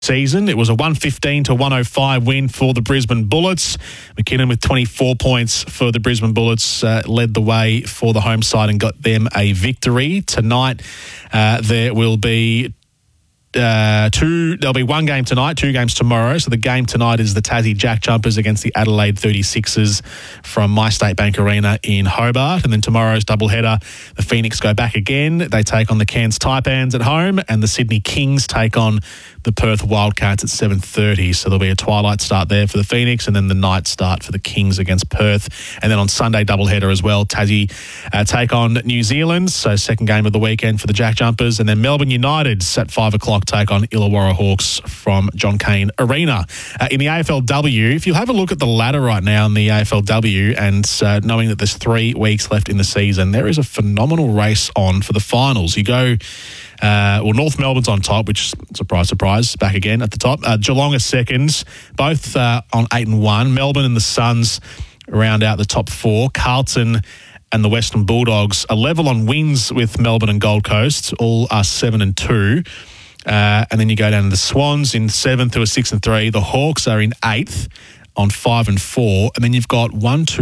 season. It was a 115 to 105 win for the Brisbane Bullets. McKinnon with 24 points for the Brisbane Bullets led the way for the home side and got them a victory. Tonight there will be there'll be one game tonight, 2 games tomorrow. So the game tonight is the Tassie Jack Jumpers against the Adelaide 36ers from MyState Bank Arena in Hobart. And then tomorrow's doubleheader, the Phoenix go back again. They take on the Cairns Taipans at home, and the Sydney Kings take on the Perth Wildcats at 7:30. So there'll be a twilight start there for the Phoenix, and then the night start for the Kings against Perth. And then on Sunday, doubleheader as well, Tassie take on New Zealand. So second game of the weekend for the Jack Jumpers. And then Melbourne United at 5 o'clock take on Illawarra Hawks from John Cain Arena. In the AFLW, if you have a look at the ladder right now in the AFLW and knowing that there's 3 weeks left in the season, there is a phenomenal race on for the finals. You go... North Melbourne's on top, which, surprise, surprise, back again at the top. Geelong are seconds, both on 8 and 1. Melbourne and the Suns round out the top 4. Carlton and the Western Bulldogs are level on wins with Melbourne and Gold Coast. All are 7 and 2. And then you go down to the Swans in 7th who are 6 and 3. The Hawks are in 8th on 5 and 4. And then you've got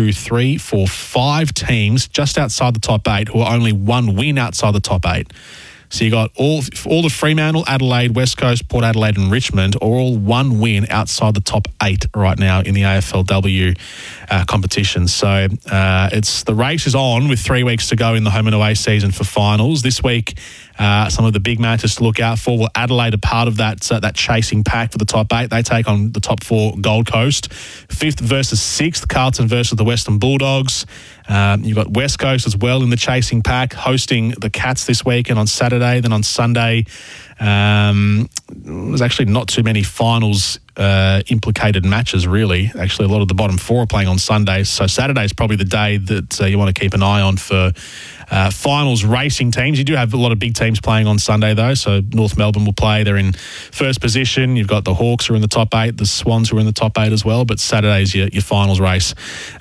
5 teams just outside the top 8 who are only 1 win outside the top 8. So you got all the Fremantle, Adelaide, West Coast, Port Adelaide and Richmond are all 1 win outside the top 8 right now in the AFLW competition. So it's the race is on with 3 weeks to go in the home and away season for finals. This week, some of the big matches to look out for. Well, Adelaide are part of that chasing pack for the top 8. They take on the top 4 Gold Coast. 5th versus 6th, Carlton versus the Western Bulldogs. You've got West Coast as well in the chasing pack, hosting the Cats this weekend on Saturday. Then on Sunday, there's actually not too many finals implicated matches, really. Actually, a lot of the bottom 4 are playing on Sunday. So Saturday is probably the day that you want to keep an eye on for finals racing teams. You do have a lot of big teams playing on Sunday, though. So North Melbourne will play. They're in first position. You've got the Hawks who are in the top 8, the Swans who are in the top 8 as well. But Saturday's your finals race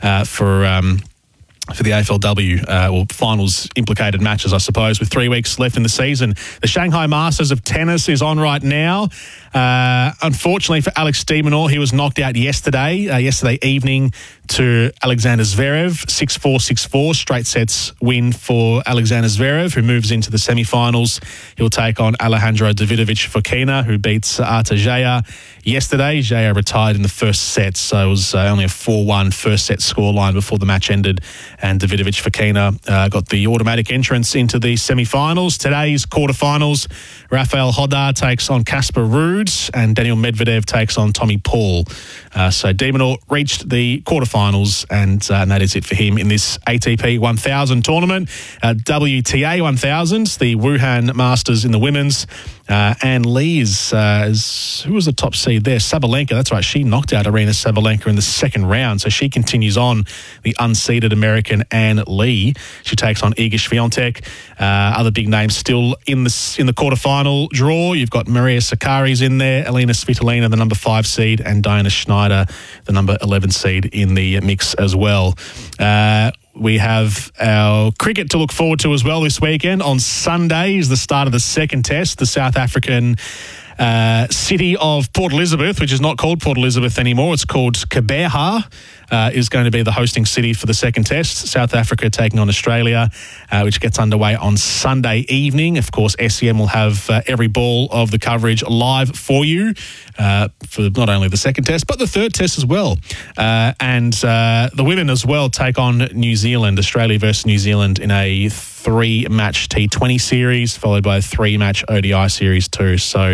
for the AFLW, or finals implicated matches, I suppose, with 3 weeks left in the season. The Shanghai Masters of Tennis is on right now. Unfortunately for Alex de Minaur, he was knocked out yesterday evening to Alexander Zverev. 6-4, 6-4, straight sets win for Alexander Zverev, who moves into the semi-finals. He'll take on Alejandro Davidovich Fokina, who beats Artur Zhaya yesterday. Zhaya retired in the first set, so it was only a 4-1 first set scoreline before the match ended, and Davidovich Fokina got the automatic entrance into the semi-finals. Today's quarterfinals, Rafael Hodar takes on Casper Ruud, and Daniel Medvedev takes on Tommy Paul. So de Minaur reached the quarterfinals, and that is it for him in this ATP 1000 tournament. WTA 1000, the Wuhan Masters in the women's. Anne Lee who was the top seed there? Sabalenka, that's right. She knocked out Arina Sabalenka in the second round, so she continues on, the unseeded American Anne Lee. She takes on Iga Swiatek. Other big names still in the quarterfinal draw. You've got Maria Sakkari's in there, Elena Svitolina, the number 5 seed, and Diana Schneider, the number 11 seed in the mix as well. We have our cricket to look forward to as well this weekend. On Sunday is the start of the second test. The South African city of Port Elizabeth, which is not called Port Elizabeth anymore, it's called Gqeberha, is going to be the hosting city for the second test. South Africa taking on Australia, which gets underway on Sunday evening. Of course, SEM will have every ball of the coverage live for you for not only the second test, but the third test as well. And the women as well take on New Zealand, Australia versus New Zealand in a 3-match T20 series, followed by a 3-match ODI series too. So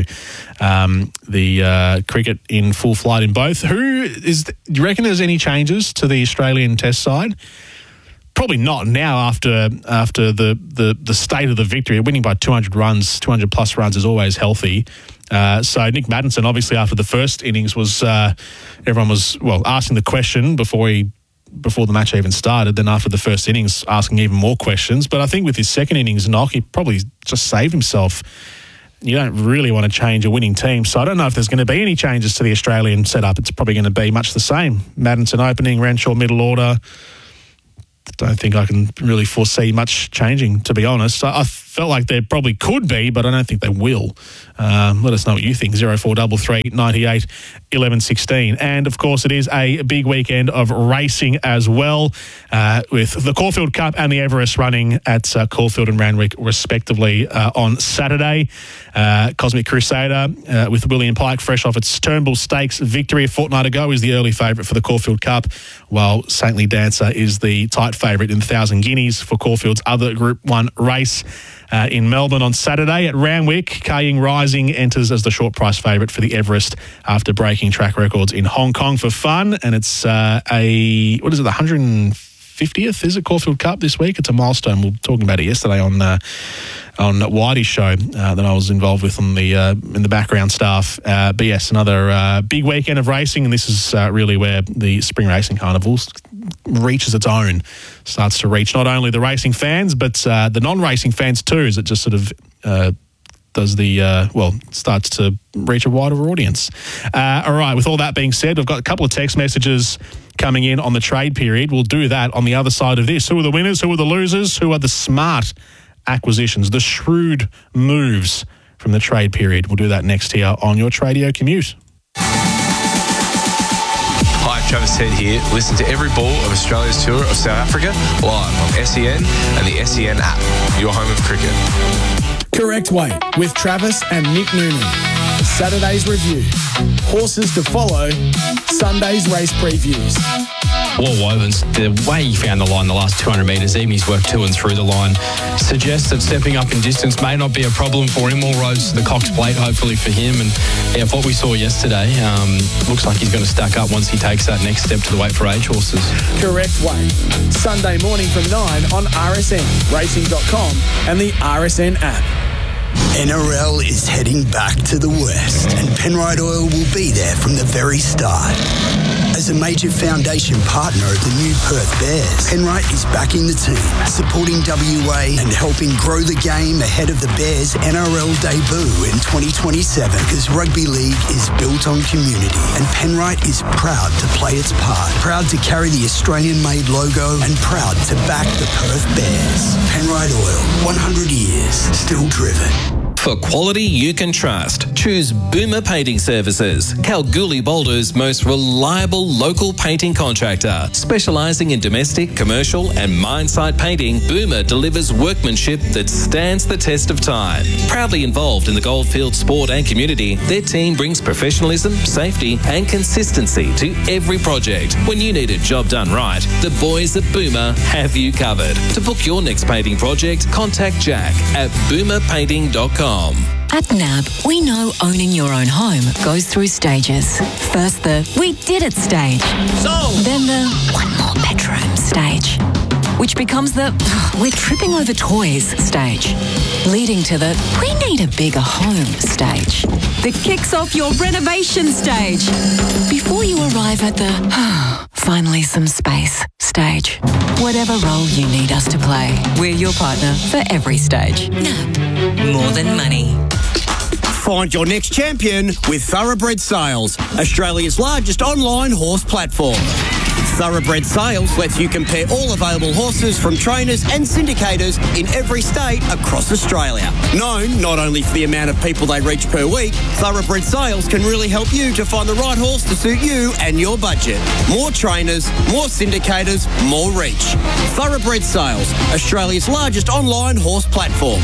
the cricket in full flight in both. Do you reckon there's any changes to the Australian Test side? Probably not now after the state of the victory. Winning by 200 runs, 200 plus runs is always healthy. So Nick Maddinson, obviously after the first innings, everyone was asking the question before the match even started. Then after the first innings, asking even more questions. But I think with his second innings knock, he probably just saved himself. You don't really want to change a winning team. So I don't know if there's going to be any changes to the Australian setup. It's probably going to be much the same. Maddinson opening, Renshaw middle order. Don't think I can really foresee much changing, to be honest. I felt like there probably could be, but I don't think they will. Let us know what you think. 0433 98 11 16. And, of course, it is a big weekend of racing as well, with the Caulfield Cup and the Everest running at Caulfield and Randwick, respectively, on Saturday. Cosmic Crusader with William Pike, fresh off its Turnbull Stakes victory a fortnight ago, is the early favourite for the Caulfield Cup, while Saintly Dancer is the tight favourite in 1,000 guineas for Caulfield's other Group 1 race. In Melbourne on Saturday at Randwick, Kaying Rising enters as the short price favourite for the Everest after breaking track records in Hong Kong for fun. And it's the 150th, is it, Caulfield Cup this week? It's a milestone. We were talking about it yesterday on Whitey's show that I was involved with on the in the background staff. But yes, another big weekend of racing, and this is really where the Spring Racing Carnival reaches its own, starts to reach not only the racing fans, but the non-racing fans too, as it just sort of starts to reach a wider audience. All right, with all that being said, we've got a couple of text messages coming in on the trade period. We'll do that on the other side of this. Who are the winners? Who are the losers? Who are the smart acquisitions, the shrewd moves from the trade period? We'll do that next here on your Tradio Commute. Hi, Travis Head here. Listen to every ball of Australia's tour of South Africa live on SEN and the SEN app, your home of cricket. Correct Weight with Travis and Nick Noonan. Saturday's review. Horses to follow. Sunday's race previews. Well, Wovens, the way he found the line the last 200 metres, even his work to and through the line, suggests that stepping up in distance may not be a problem for him. All roads to the Cox Plate, hopefully for him. And yeah, what we saw yesterday, looks like he's going to stack up once he takes that next step to the Weight for Age horses. Correct Weight. Sunday morning from 9 on RSN, racing.com and the RSN app. NRL is heading back to the West, and Penrite Oil will be there from the very start. As a major foundation partner of the new Perth Bears, Penrite is backing the team, supporting WA and helping grow the game ahead of the Bears' NRL debut in 2027, because rugby league is built on community, and Penrite is proud to play its part, proud to carry the Australian-made logo, and proud to back the Perth Bears. Penrite Oil, 100 years, still driven. For quality you can trust, choose Boomer Painting Services, Kalgoorlie Boulder's most reliable local painting contractor. Specialising in domestic, commercial and mine site painting, Boomer delivers workmanship that stands the test of time. Proudly involved in the Goldfield sport and community, their team brings professionalism, safety and consistency to every project. When you need a job done right, the boys at Boomer have you covered. To book your next painting project, contact Jack at boomerpainting.com. At NAB, we know owning your own home goes through stages. First the "we did it" stage. Then the "one more bedroom" stage. Which becomes the "we're tripping over toys" stage. Leading to the "we need a bigger home" stage. That kicks off your renovation stage. Before you arrive at the "finally some space" stage. Whatever role you need us to play, we're your partner for every stage. NAB, more than money. Find your next champion with Thoroughbred Sales, Australia's largest online horse platform. Thoroughbred Sales lets you compare all available horses from trainers and syndicators in every state across Australia. Known not only for the amount of people they reach per week, Thoroughbred Sales can really help you to find the right horse to suit you and your budget. More trainers, more syndicators, more reach. Thoroughbred Sales, Australia's largest online horse platform.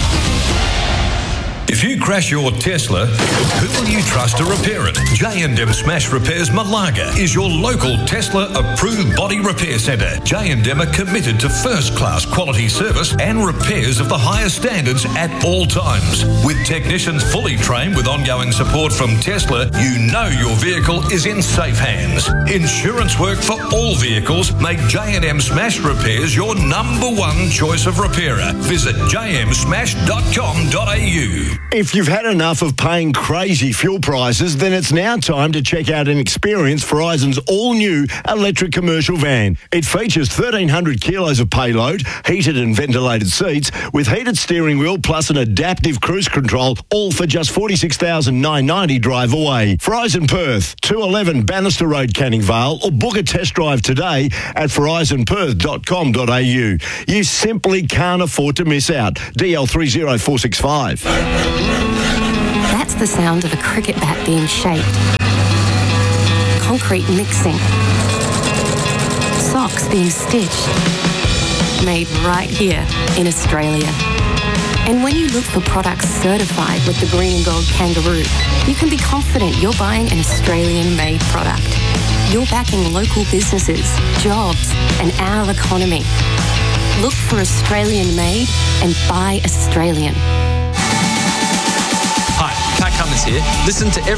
If you crash your Tesla, who will you trust to repair it? J&M Smash Repairs Malaga is your local Tesla-approved body repair centre. J&M are committed to first-class quality service and repairs of the highest standards at all times. With technicians fully trained with ongoing support from Tesla, you know your vehicle is in safe hands. Insurance work for all vehicles make J&M Smash Repairs your #1 choice of repairer. Visit jmsmash.com.au. If you've had enough of paying crazy fuel prices, then it's now time to check out and experience Verizon's all-new electric commercial van. It features 1,300 kilos of payload, heated and ventilated seats, with heated steering wheel plus an adaptive cruise control, all for just $46,990 drive away. Verizon Perth, 211 Bannister Road, Canning Vale, or book a test drive today at verizonperth.com.au. You simply can't afford to miss out. DL30465. That's the sound of a cricket bat being shaped. Concrete mixing. Socks being stitched. Made right here in Australia. And when you look for products certified with the Green and Gold Kangaroo, you can be confident you're buying an Australian-made product. You're backing local businesses, jobs, and our economy. Look for Australian-made and buy Australian. Hi, Pat Cummins here. Listen to every